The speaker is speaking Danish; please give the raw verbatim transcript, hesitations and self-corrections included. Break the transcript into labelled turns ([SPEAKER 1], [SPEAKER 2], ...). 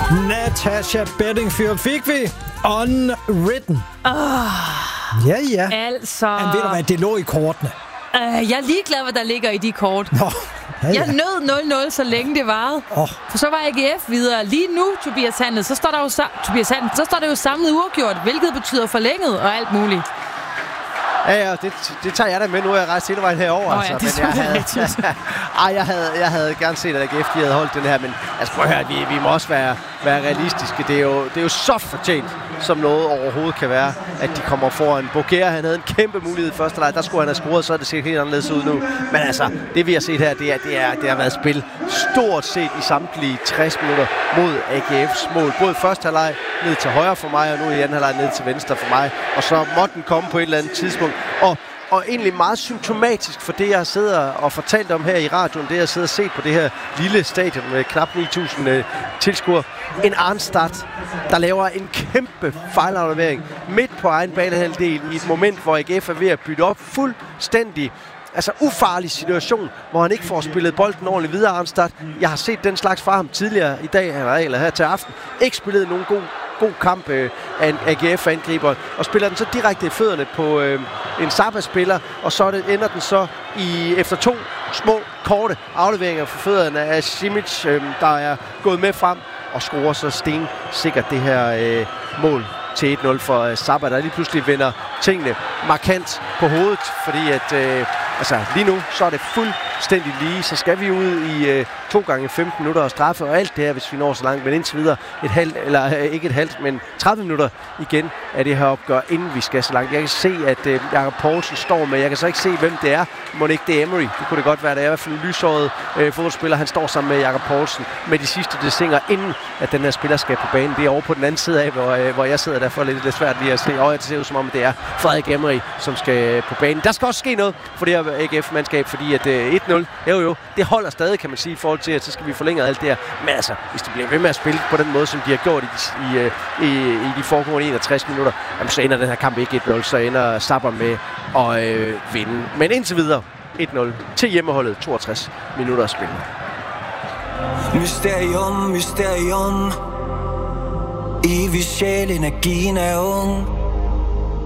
[SPEAKER 1] Natasha Bedingfield fik vi. Unwritten.
[SPEAKER 2] Oh,
[SPEAKER 1] ja, ja.
[SPEAKER 2] Altså...
[SPEAKER 1] Men ved du hvad, det lå i kortene.
[SPEAKER 2] Uh, jeg er ligeglad, hvad der ligger i de kort.
[SPEAKER 1] Nå, ja, ja.
[SPEAKER 2] Jeg nød nul nul, så længe det varede.
[SPEAKER 1] Oh.
[SPEAKER 2] For så var A G F videre. Lige nu, Tobias Handel, så står der jo, sa- Tobias Handel, så står der jo samlet uafgjort, hvilket betyder forlænget og alt muligt.
[SPEAKER 3] Ja, ja, det, det tager jeg da med. Nu er jeg rejst hele vejen herover.
[SPEAKER 2] Oh, ja,
[SPEAKER 3] altså.
[SPEAKER 2] det
[SPEAKER 3] Men jeg havde,
[SPEAKER 2] rigtigt.
[SPEAKER 3] ej, jeg havde, jeg havde gerne set, at A G F de havde holdt den her, men altså, prøv at høre, vi, vi må også være, være realistiske. Det er, jo, det er jo så fortjent, som noget overhovedet kan være, at de kommer foran. Boger, han havde en kæmpe mulighed i første leg. Der skulle han have scoret, så er det sikkert helt anderledes ud nu. Men altså, det vi har set her, det, er, det, er, det har været spil stort set i samtlige tres minutter mod A G F's mål. Både første halvleg ned til højre for mig, og nu i anden halvleg ned til venstre for mig. Og så måtte den komme på et eller andet tidspunkt. Og Og egentlig meget symptomatisk for det, jeg sidder og fortalt om her i radioen, det jeg sidder og set på det her lille stadion med knap ni tusind øh, tilskuere. En Arnstad, der laver en kæmpe fejlaflevering midt på egen banehalvdel i et moment, hvor A G F er ved at bytte op fuldstændig. Altså ufarlig situation, hvor han ikke får spillet bolden ordentligt videre, Arnstad. Jeg har set den slags fra ham tidligere i dag, eller her til aften. Ikke spillet nogen god god kamp øh, af en A G F-angriber, og spiller den så direkte i fødderne på øh, en Zappa-spiller, og så det, ender den så i efter to små, korte afleveringer for fødderne af Simic, øh, der er gået med frem og scorer så stensikkert det her øh, mål til et nul for øh, Zappa, der lige pludselig vender tingene markant på hovedet, fordi at øh, altså lige nu, så er det fuldstændig lige, så skal vi ud i øh, to gange femten minutter og straffe og alt det her, hvis vi når så langt, men indtil videre et halvt, eller øh, ikke et halvt, men tredive minutter igen af det her opgør, inden vi skal så langt. Jeg kan se, at øh, Jakob Poulsen står med, jeg kan så ikke se, hvem det er. Må ikke det er Emery? Det kunne det godt være, det er i hvert fald en lyshåret øh, fodboldspiller, han står sammen med Jakob Poulsen med de sidste desinger, inden at den her spiller skal på banen. Det er over på den anden side af, hvor, øh, hvor jeg sidder, derfor er det lidt svært lige at se, og det ser ud som om, det er Frederik Emery, som skal på banen. Der skal også ske noget for det her A G F-mandskab, fordi at øh, et nul, det, jo, jo, det holder stadig, kan man sige, i forhold til, at så skal vi forlænge alt det her. Men altså, hvis de bliver ved med at spille på den måde, som de har gjort i de, i, i, i de foregående enogtres minutter, jamen, så ender den her kamp ikke et nul, så ender Zappa med at øh, vinde. Men indtil videre, et nul til hjemmeholdet, toogtres minutter at spille.
[SPEAKER 4] Mysterium, mysterium. Evig sjæl, energien er ung.